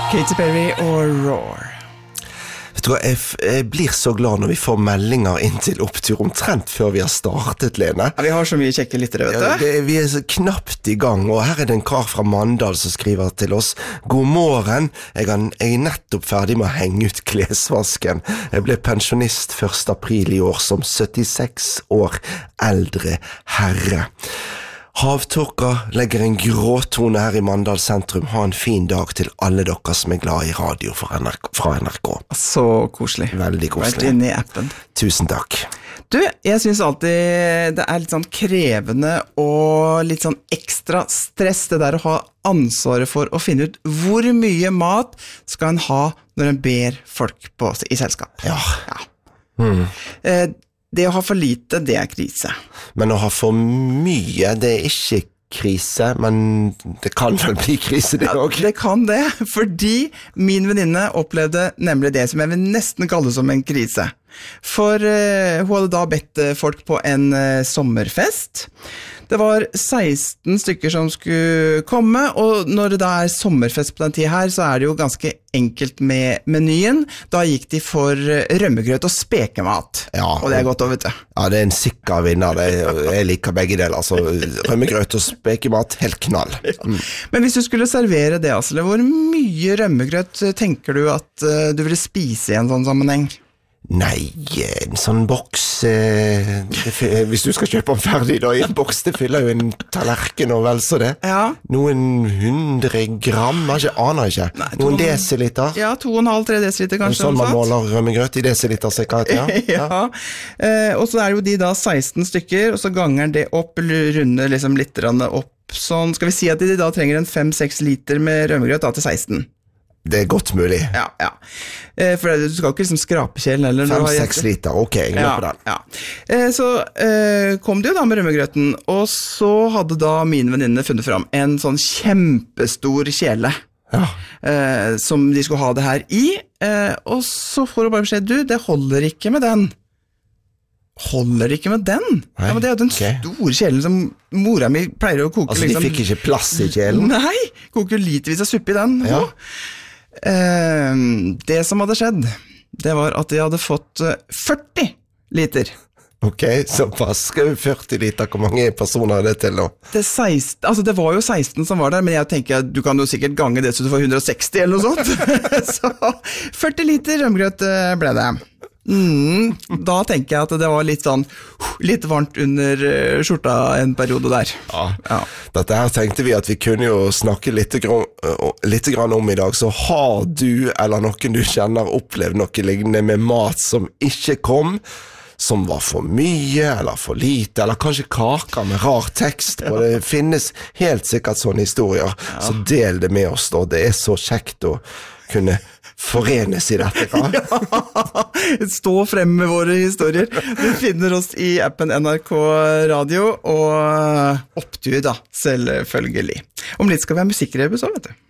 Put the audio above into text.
Katy Perry og Roar. Vet du hva, jeg blir så glad når vi får meldinger inn til Opptur omtrent før vi har startet, Lene. Ja, vi har så mye kjekke lyttere, vet du. Vi så knapt i gang, og her det en kar fra Mandal som skriver til oss. God morgen, jeg nettopp ferdig med å henge ut klesvasken. Jeg ble pensjonist 1. april i år som 76 år eldre herre. Havtårka legger en gråtone her i Mandal sentrum. Ha en fin dag til alle dere som glad i radio fra NRK. Så koselig. Veldig koselig. Vært inne i appen. Tusen takk. Du, jeg synes alltid det litt sånn krevende og litt sånn ekstra stress, det der å ha ansvaret for å finne ut hvor mye mat skal en ha når en ber folk på i selskap. Ja. Det å ha for lite, det krise. Men å ha for mye, det ikke krise, men det kan vel bli krise det også. Det kan det, fordi min venninne opplevde nemlig det som jeg vil nesten kalle som en krise. For hun hadde da bedt folk på en sommerfest. Det var 16 stykker som skulle komme, og når det da sommerfest på den tiden her, så det jo ganske enkelt med menyen. Da gikk de for rømmegrøt og spekemat, og det godt å vet du. Ja, det en sikker vinner, jeg liker begge deler, altså rømmegrøt og spekemat, helt knall. Men hvis du skulle servere det, Asle, hvor mye rømmegrøt tenker du at du ville spise i en sånn sammenheng? Nei, en sånn boks, hvis du skal kjøpe den ferdig da, i en boks, det fyller jo en tallerken og vel så det. Ja. Noen 100 gram, jeg aner ikke. Nei, noen desiliter. Ja, 2,5-3 desiliter kanskje. Sånn man måler rømmegrøt i desiliter, sikkert, ja. Og så det jo de da 16 stykker, og så ganger det opp, runder liksom litt opp, sånn, skal vi si at de da trenger en 5-6 liter med rømmegrøt da til 16. Det godt mulig. Ja. For du skal ikke liksom skrape kjelen eller 5-6 liter, ok, jeg gleder på den. Så kom det jo da med rømmegrøten, og så hadde da min venninne funnet fram en sånn kjempestor kjele som de skulle ha det her i, og så får du bare beskjed, du, det holder ikke med den. Holder ikke med den? Nei, ja, men det jo den store kjelen som mora mi pleier å koke. Altså, de fikk ikke plass i kjelen? Nei, koker litervis av suppe i den. Ja. Det som hadde skjedd, det var at de hadde fått 40 liter. Ok, såpass. Skal vi 40 liter, hvor mange personer det til nå? Det var jo 16 som var der, men jeg tenker at du kan jo sikkert gange det så du får 160 eller noe sånt. Så 40 liter rømmegrøt ble det. Da tenker jeg at det var litt varmt under skjorta en periode der. Ja. Dette her tenkte vi at vi kunne jo snakke litt grann om i dag, så har du eller noen du kjenner opplevd noe lignende med mat som ikke kom, som var for mye eller for lite, eller kanskje kaker med rar tekst, og det finnes helt sikkert sånne historier, så del det med oss da, det så kjekt å kunne forenes i dette. Stå frem med våre historier. Du finner oss i appen NRK Radio og Opptur da, selvfølgelig. Om litt skal vi ha musikkrebus også, vet du.